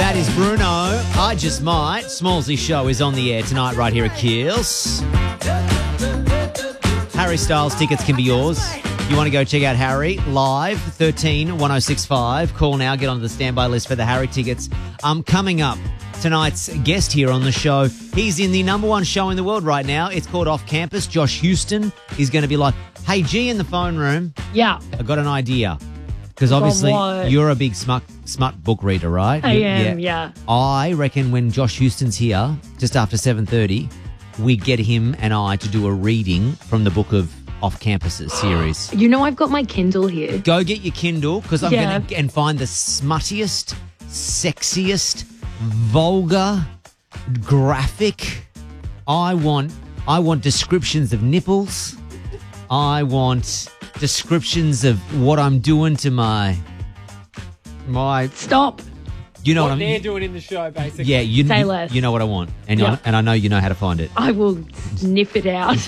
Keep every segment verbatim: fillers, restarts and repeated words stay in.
That is Bruno. I Just Might. Smallsy Show is on the air tonight right here at Keels. Harry Styles tickets can be yours. You want to go check out Harry live, thirteen one oh six five. Call now, get onto the standby list for the Harry tickets. Um, coming up, tonight's guest here on the show, he's in the number one show in the world right now. It's called Off Campus. Josh Houston is going to be like, hey, G in the phone room. Yeah. I got an idea. Because obviously what? you're a big smut, smut book reader, right? I You- am, yeah. I reckon when Josh Houston's here, just after seven thirty, we get him and I to do a reading from the book of Off Campuses series. You know I've got my Kindle here. Go get your Kindle because I'm Yeah. going to and find the smuttiest, sexiest, vulgar, graphic. I want I want descriptions of nipples. I want descriptions of what I'm doing to my my. Stop. You know what what, I'm. they're doing in the show, basically. Yeah, you, Say you, less. you know what I want, and Yeah. I, and I know you know how to find it. I will sniff it out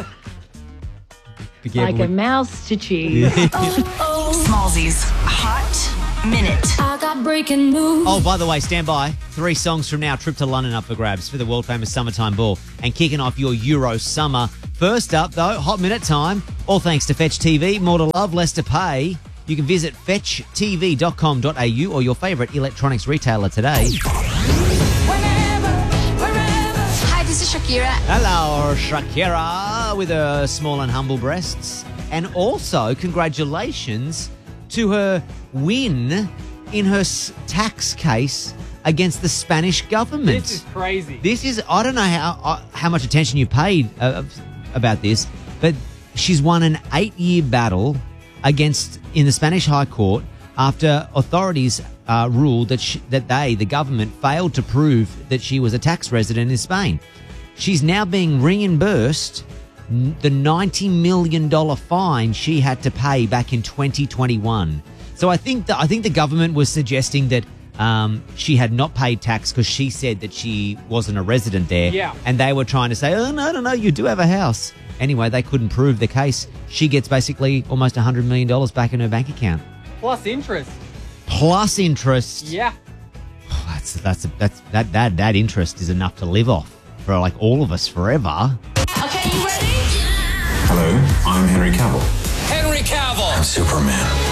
Be careful like a with- mouse to cheese. Smallsy's Hot Minute. I got breaking news. Oh, by the way, stand by. Three songs from now, trip to London up for grabs for the world-famous Summertime Ball. And kicking off your Euro summer. First up, though, Hot Minute time. All thanks to Fetch T V. More to love, less to pay. You can visit fetch t v dot com dot a u or your favourite electronics retailer today. Whenever, wherever. Hi, this is Shakira. Hello, Shakira, with her small and humble breasts. And also, congratulations to her win in her s- tax case against the Spanish government. This is crazy. This is, I don't know how uh, how much attention you paid uh, about this, but she's won an eight-year battle against in the Spanish High Court after authorities uh, ruled that she, that they, the government, failed to prove that she was a tax resident in Spain. She's now being reimbursed n- the ninety million dollars fine she had to pay back in twenty twenty-one. So I think that I think the government was suggesting that um, she had not paid tax because she said that she wasn't a resident there. Yeah. And they were trying to say, oh, no, no, no, you do have a house. Anyway, they couldn't prove the case. She gets basically almost one hundred million dollars back in her bank account. Plus interest. Plus interest. Yeah. Oh, that's, that's, that's, that, that, that interest is enough to live off for like all of us forever. Okay, you ready? Hello, I'm Henry Cavill. Henry Cavill. I'm Superman.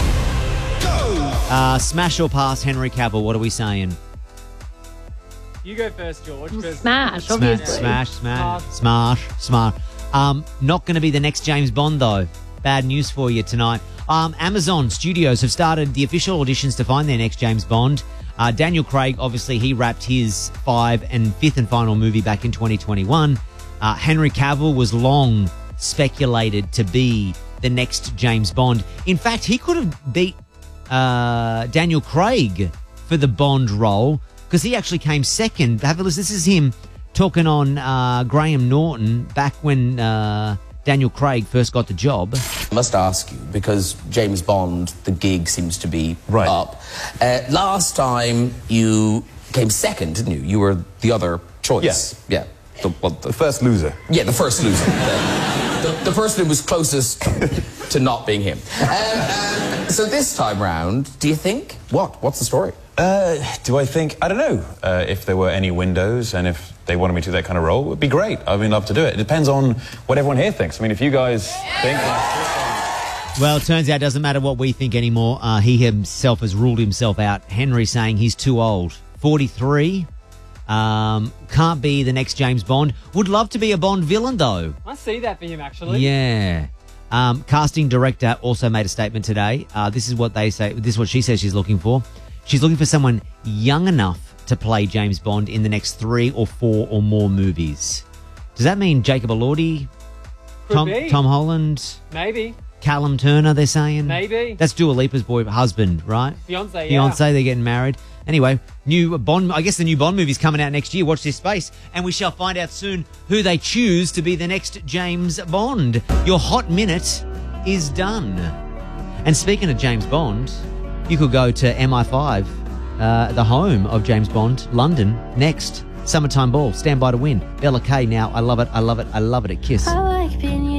Uh, smash or pass Henry Cavill, what are we saying? You go first, George. 'cause- Smash, Smash, obviously. smash, smash, Pass. smash, smash. Um, not going to be the next James Bond, though. Bad news for you tonight. Um, Amazon Studios have started the official auditions to find their next James Bond. Uh, Daniel Craig, obviously, he wrapped his five and fifth and final movie back in twenty twenty-one. Uh, Henry Cavill was long speculated to be the next James Bond. In fact, he could have beat uh, Daniel Craig for the Bond role because he actually came second. Have a listen. This is him talking on uh, Graham Norton back when uh, Daniel Craig first got the job. I must ask you, because James Bond, the gig seems to be Right. up. Uh, last time you came second, didn't you? You were the other choice. Yes. Yeah. The, well, the, The first loser. yeah, the first loser. the, the, the person who was closest to not being him. Um, uh, so this time round, do you think? What? What's the story? Uh, do I think? I don't know. Uh, if there were any windows and if they wanted me to do that kind of role, it would be great. I mean, love to do it. It depends on what everyone here thinks. I mean, if you guys think... Well, it turns out it doesn't matter what we think anymore. Uh, he himself has ruled himself out. Henry saying he's too old. forty-three. Um, can't be the next James Bond. Would love to be a Bond villain, though. I see that for him, actually. Yeah. Um, casting director also made a statement today. Uh, this is what they say. This is what she says she's looking for. She's looking for someone young enough to play James Bond in the next three or four or more movies. Does that mean Jacob Elordi, Could Tom, be. Tom Holland, Maybe. Callum Turner, they're saying? Maybe. That's Dua Lipa's boy husband, right? Beyonce, yeah. Beyonce, they're getting married. Anyway, new Bond, I guess the new Bond movie's coming out next year. Watch this space. And we shall find out soon who they choose to be the next James Bond. Your hot minute is done. And speaking of James Bond, you could go to M I five, uh, the home of James Bond, London, next. Summertime Ball, stand by to win. Bella K now. I love it. I love it. I love it at Kiss. I